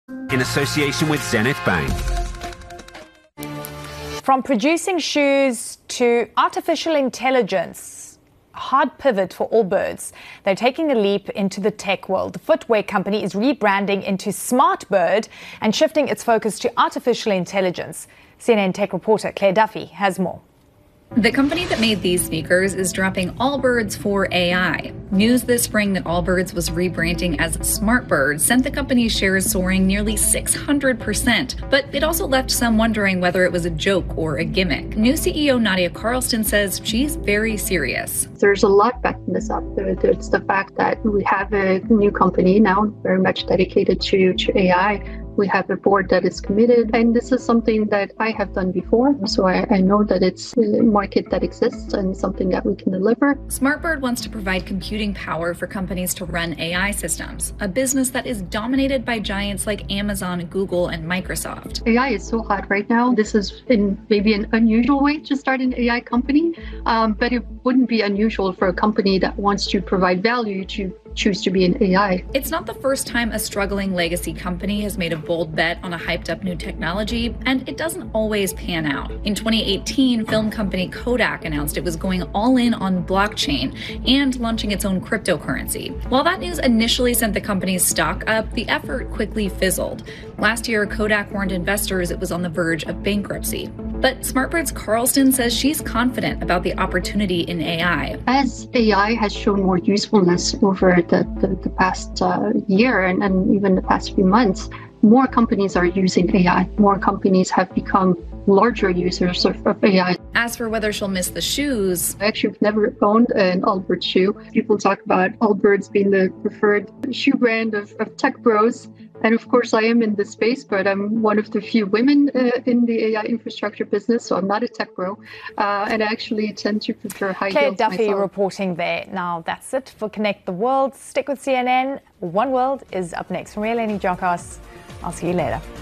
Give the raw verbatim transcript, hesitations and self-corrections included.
in association with Zenith Bank. From producing shoes to artificial intelligence, a hard pivot for Allbirds. They're taking a leap into the tech world. The footwear company is rebranding into Smartbird and shifting its focus to artificial intelligence. C N N tech reporter Claire Duffy has more. The company that made these sneakers is dropping Allbirds for A I. News this spring that Allbirds was rebranding as Smartbird sent the company's shares soaring nearly six hundred percent, but it also left some wondering whether it was a joke or a gimmick. New C E O Nadia Carlston says she's very serious. There's a lot backing this up. There's the fact that we have a new company now very much dedicated to, to A I. We have a board that is committed, and this is something that I have done before, so I, I know that it's a market that exists and something that we can deliver. Smartbird wants to provide computing power for companies to run A I systems, a business that is dominated by giants like Amazon, Google, and Microsoft. A I is so hot right now. This is in maybe an unusual way to start an A I company, um, but it wouldn't be unusual for a company that wants to provide value to choose to be an A I. It's not the first time a struggling legacy company has made a bold bet on a hyped up new technology, and it doesn't always pan out. In twenty eighteen, film company Kodak announced it was going all in on blockchain and launching its own cryptocurrency. While that news initially sent the company's stock up, the effort quickly fizzled. Last year, Kodak warned investors it was on the verge of bankruptcy. But Smartbird's Carlston says she's confident about the opportunity in A I. As A I has shown more usefulness over the, the, the past uh, year and, and even the past few months, more companies are using A I. More companies have become larger users of, of A I. As for whether she'll miss the shoes, I actually have never owned an Allbirds shoe. People talk about Allbirds being the preferred shoe brand of, of tech bros. And of course, I am in this space, but I'm one of the few women uh, in the A I infrastructure business, so I'm not a tech bro. Uh, and I actually tend to prefer high Claire heels Duffy myself. reporting there. Now, that's it for Connect the World. Stick with C N N. One World is up next. From me, Eleni Giocas. I'll see you later.